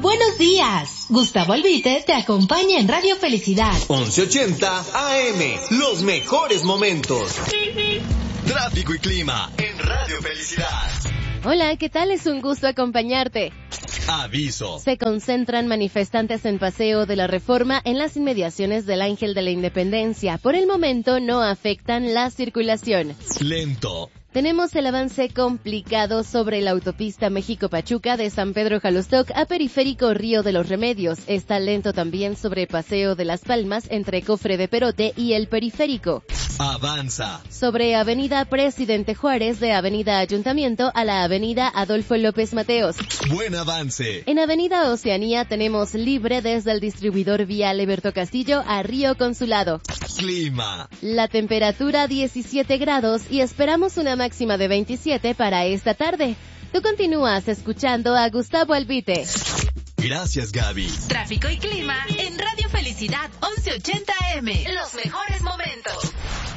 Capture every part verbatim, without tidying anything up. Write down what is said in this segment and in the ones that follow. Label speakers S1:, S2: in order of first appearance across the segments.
S1: Buenos días. Gustavo Albite te acompaña en Radio Felicidad.
S2: once ochenta A M, los mejores momentos. Tráfico y clima en Radio Felicidad.
S3: Hola, ¿qué tal? Es un gusto acompañarte.
S2: Aviso.
S3: Se concentran manifestantes en Paseo de la Reforma en las inmediaciones del Ángel de la Independencia. Por el momento no afectan la circulación.
S2: Lento.
S3: Tenemos el avance complicado sobre la autopista México-Pachuca de San Pedro Jalostoc a Periférico Río de los Remedios. Está lento también sobre Paseo de las Palmas entre Cofre de Perote y el Periférico.
S2: Avanza.
S3: Sobre Avenida Presidente Juárez de Avenida Ayuntamiento a la Avenida Adolfo López Mateos.
S2: Buen avance.
S3: En Avenida Oceanía tenemos libre desde el distribuidor vial Eberto Castillo a Río Consulado.
S2: Clima.
S3: La temperatura diecisiete grados y esperamos una máxima de veintisiete para esta tarde. Tú continúas escuchando a Gustavo Albite.
S2: Gracias, Gaby.
S1: Tráfico y clima en Radio Felicidad once ochenta A M. Los mejores momentos.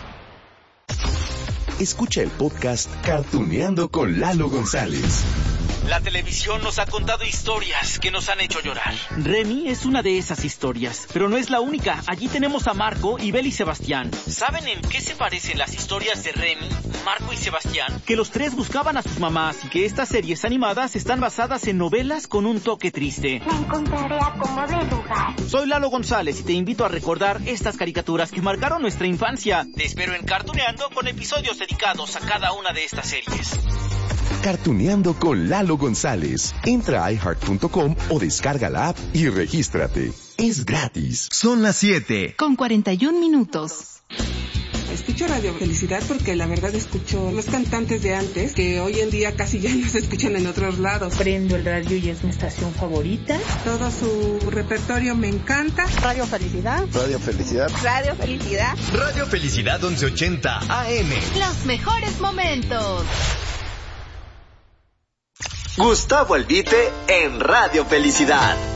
S4: Escucha el podcast Cartuneando con Lalo González.
S5: La televisión nos ha contado historias que nos han hecho llorar. Remy es una de esas historias, pero no es la única. Allí tenemos a Marco, Ibel y Sebastián. ¿Saben en qué se parecen las historias de Remy, Marco y Sebastián? Que los tres buscaban a sus mamás y que estas series animadas están basadas en novelas con un toque triste.
S6: Me encontraré a como de lugar.
S5: Soy Lalo González y te invito a recordar estas caricaturas que marcaron nuestra infancia. Te espero en Cartuneando con episodios dedicados a cada una de estas series.
S4: Cartuneando con Lalo González. Entra a i heart punto com o descarga la app y regístrate. Es gratis.
S2: Son las siete.
S1: Con cuarenta y un minutos.
S7: Escucho Radio Felicidad porque la verdad escucho los cantantes de antes que hoy en día casi ya no se escuchan en otros lados.
S8: Prendo el radio y es mi estación favorita.
S7: Todo su repertorio me encanta.
S8: Radio Felicidad.
S9: Radio Felicidad.
S6: Radio Felicidad.
S2: Radio Felicidad once ochenta A M.
S1: Los mejores momentos.
S2: Gustavo Albite en Radio Felicidad.